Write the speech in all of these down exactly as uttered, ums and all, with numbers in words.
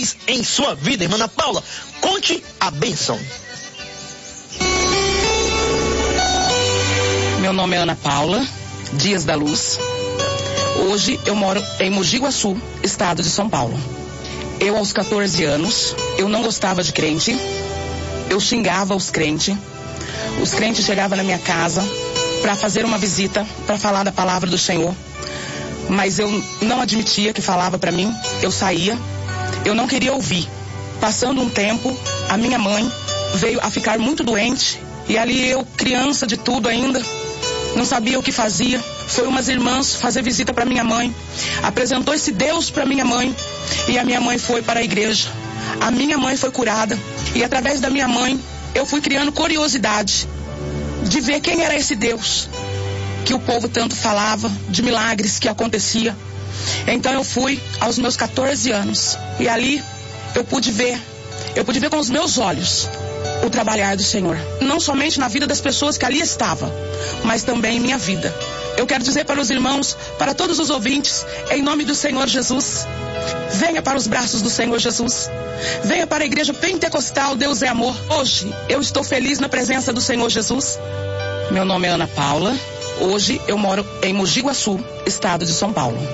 fez em sua vida, irmã Ana Paula. Conte a bênção. Meu nome é Ana Paula Dias da Luz. Hoje eu moro em Mogi Guaçu, estado de São Paulo. Eu, aos quatorze anos, eu não gostava de crente. Eu xingava os crentes. Os crentes chegavam na minha casa para fazer uma visita, para falar da palavra do Senhor. Mas eu não admitia que falava para mim. Eu saía. Eu não queria ouvir. Passando um tempo, a minha mãe veio a ficar muito doente. E ali eu, criança de tudo ainda, não sabia o que fazia. Foi umas irmãs fazer visita para minha mãe. Apresentou esse Deus para minha mãe. E a minha mãe foi para a igreja. A minha mãe foi curada. E através da minha mãe, eu fui criando curiosidade de ver quem era esse Deus que o povo tanto falava, de milagres que acontecia. Então eu fui aos meus quatorze anos. E ali eu pude ver, eu pude ver com os meus olhos o trabalhar do Senhor. Não somente na vida das pessoas que ali estavam, mas também em minha vida. Eu quero dizer para os irmãos, para todos os ouvintes, em nome do Senhor Jesus, venha para os braços do Senhor Jesus. Venha para a igreja pentecostal Deus é Amor. Hoje eu estou feliz na presença do Senhor Jesus. Meu nome é Ana Paula. Hoje eu moro em Mogi Guaçu, estado de São Paulo.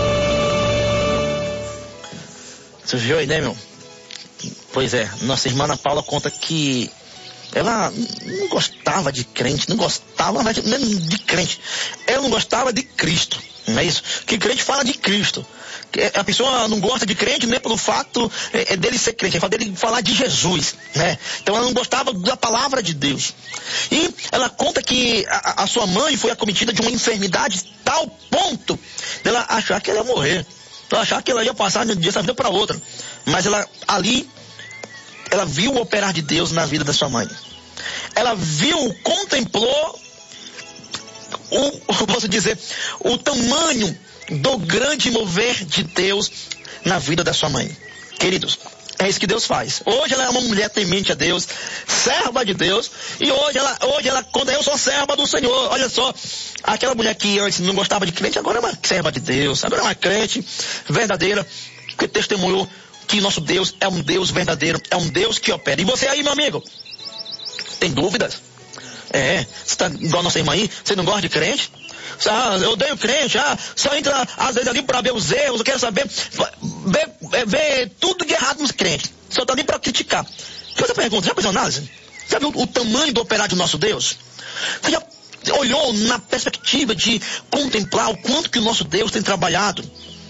Você viu aí, né, meu? Pois é, nossa irmã Ana Paula conta que ela não gostava de crente, não gostava nem de crente. Ela não gostava de Cristo, não é isso? Que crente fala de Cristo. A pessoa não gosta de crente nem pelo fato é, dele ser crente, é fato dele falar de Jesus, né? Então ela não gostava da palavra de Deus. E ela conta que a, a sua mãe foi acometida de uma enfermidade tal ponto dela achar que ela ia morrer. Ela achar que ela ia passar dessa vida para outra. Mas ela ali, ela viu o operar de Deus na vida da sua mãe. Ela viu, contemplou o, eu posso dizer, o tamanho do grande mover de Deus na vida da sua mãe. Queridos, é isso que Deus faz. Hoje ela é uma mulher temente a Deus, serva de Deus, e hoje ela, hoje ela, quando eu sou serva do Senhor, olha só, aquela mulher que antes não gostava de crente, agora é uma serva de Deus, agora é uma crente verdadeira, que testemunhou que nosso Deus é um Deus verdadeiro, é um Deus que opera. E você aí, meu amigo, tem dúvidas? É, você tá igual a nossa irmã aí, você não gosta de crente? Ah, eu odeio crente, ah, só entra às vezes ali para ver os erros, eu quero saber, ver, ver tudo de errado nos crentes, só tá ali para criticar. Você pergunta, já fez uma análise? Já viu o tamanho do operar de nosso Deus? Você já olhou na perspectiva de contemplar o quanto que o nosso Deus tem trabalhado?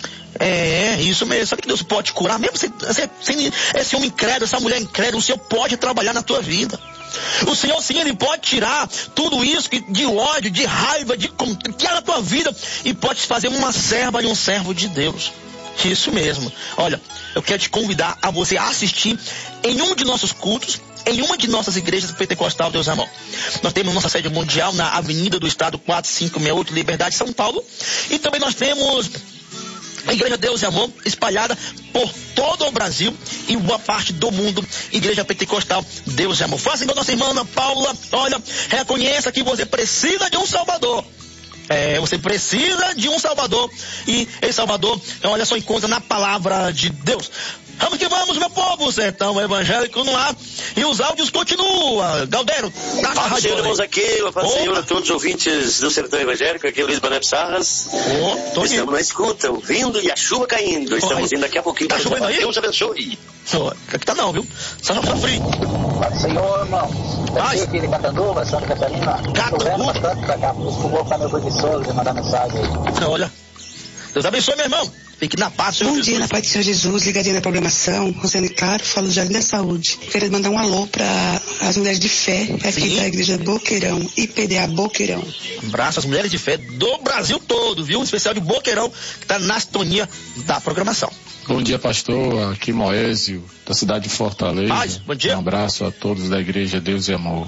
É, isso mesmo. Sabe que Deus pode curar? Mesmo sem, sem esse homem incrédulo, essa mulher incrédula, o Senhor pode trabalhar na tua vida. O Senhor, sim, Ele pode tirar tudo isso de ódio, de raiva, de que há na tua vida e pode te fazer uma serva e um servo de Deus. Isso mesmo. Olha, eu quero te convidar a você assistir em um de nossos cultos, em uma de nossas igrejas pentecostal Deus é Amor. Nós temos nossa sede mundial na Avenida do Estado quatro cinco seis oito, Liberdade, São Paulo. E também nós temos a Igreja Deus é Amor, espalhada por todo o Brasil e boa parte do mundo. Igreja Pentecostal Deus é Amor. Faça igual nossa irmã Ana Paula. Olha, reconheça que você precisa de um Salvador. É, você precisa de um Salvador. E esse Salvador, olha só, encontra na palavra de Deus. Vamos que vamos, meu povo, sertão evangélico no ar. E os áudios continuam. Galdero, tá na rádio. Irmãos aqui, a paz do Senhor a todos os ouvintes do sertão evangélico. Aqui é Luiz Banep Sarras. Oh, Estamos indo. Na escuta, ouvindo e a chuva caindo. Estamos oh, indo daqui a pouquinho. Tá chovendo aí? Deus abençoe. Oh, aqui tá não, viu? Só não tá frio. Senhor, irmão. Aqui, aqui de Catanduva, Santa Catarina. Catanduva? Bastante pra cá. Vou colocar meu professor e mandar mensagem aí. Olha, Deus abençoe, meu irmão. Fique na paz, Senhor Bom Jesus. dia, na paz do Senhor Jesus, ligadinha na programação, Rosane Caro, falo do Jardim da Saúde. Quero mandar um alô para as mulheres de fé, aqui Sim. da Igreja Boqueirão, I P D A Boqueirão. Um abraço às mulheres de fé do Brasil todo, viu? Um especial de Boqueirão, que está na sintonia da programação. Bom dia, pastor, aqui Moésio, da cidade de Fortaleza. Paz, bom dia. Um abraço a todos da Igreja Deus e Amor.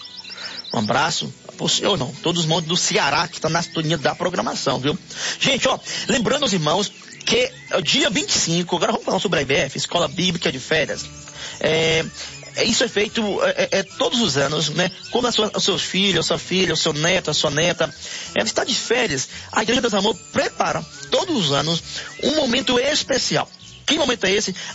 Um abraço pro senhor, não, todos os montes do Ceará que estão na sintonia da programação, viu? Gente, ó, lembrando os irmãos que é o dia vinte e cinco, agora vamos falar sobre a I B F, Escola Bíblica de Férias. É, isso é feito é, é, todos os anos, né? Quando a sua, os seus filhos, a sua filha, o seu neto, a sua neta, ela está de férias, a Igreja Deus Amor prepara todos os anos um momento especial. Que momento é esse?